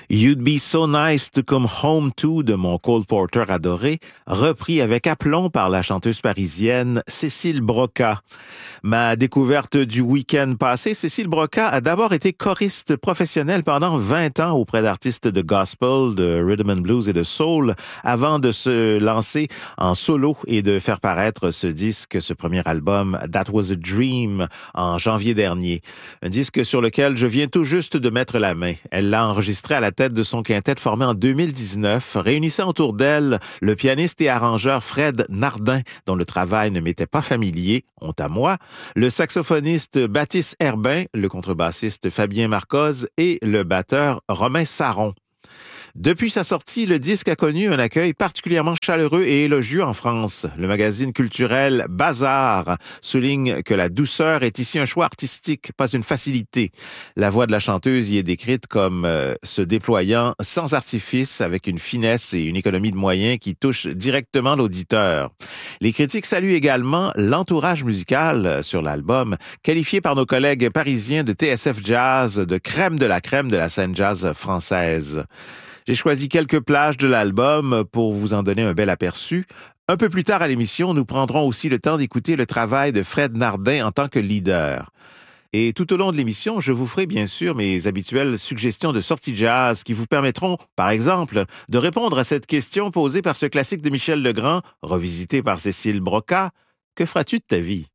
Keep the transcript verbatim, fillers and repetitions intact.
You'd Be So Nice to Come Home To de mon Cole Porter adoré, repris avec aplomb par la chanteuse parisienne Cécile Broca. Ma découverte du week-end passé, Cécile Broca a d'abord été choriste professionnelle pendant vingt ans auprès d'artistes de gospel, de rhythm and blues et de soul, avant de se lancer en solo et de faire paraître ce disque, ce premier album, That Was a Dream, en janvier dernier. Un disque sur lequel je viens tout juste de mettre la main. Elle l'a enregistré à la tête de son quintet formé en deux mille dix-neuf, réunissant autour d'elle le pianiste et arrangeur Fred Nardin, dont le travail ne m'était pas familier, honte à moi, le saxophoniste Baptiste Herbin, le contrebassiste Fabien Marcoz et le batteur Romain Saron. Depuis sa sortie, le disque a connu un accueil particulièrement chaleureux et élogieux en France. Le magazine culturel Bazar souligne que la douceur est ici un choix artistique, pas une facilité. La voix de la chanteuse y est décrite comme euh, se déployant sans artifice, avec une finesse et une économie de moyens qui touchent directement l'auditeur. Les critiques saluent également l'entourage musical sur l'album, qualifié par nos collègues parisiens de T S F Jazz de crème de la crème de la scène jazz française. J'ai choisi quelques plages de l'album pour vous en donner un bel aperçu. Un peu plus tard à l'émission, nous prendrons aussi le temps d'écouter le travail de Fred Nardin en tant que leader. Et tout au long de l'émission, je vous ferai bien sûr mes habituelles suggestions de sorties jazz qui vous permettront, par exemple, de répondre à cette question posée par ce classique de Michel Legrand, revisité par Cécile Broca. Que feras-tu de ta vie?